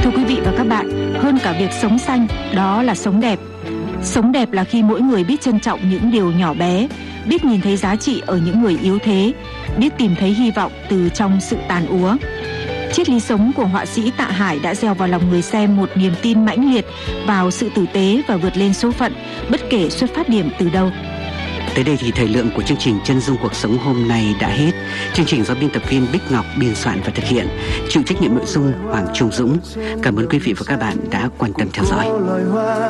Thưa quý vị và các bạn, hơn cả việc sống xanh, đó là sống đẹp. Sống đẹp là khi mỗi người biết trân trọng những điều nhỏ bé, biết nhìn thấy giá trị ở những người yếu thế, biết tìm thấy hy vọng từ trong sự tàn úa. Triết lý sống của họa sĩ Tạ Hải đã gieo vào lòng người xem một niềm tin mãnh liệt vào sự tử tế và vượt lên số phận, bất kể xuất phát điểm từ đâu. Tới đây thì thời lượng của chương trình Chân dung cuộc sống hôm nay đã hết. Chương trình do biên tập viên Bích Ngọc biên soạn và thực hiện, chịu trách nhiệm nội dung Hoàng Trung Dũng. Cảm ơn quý vị và các bạn đã quan tâm theo dõi.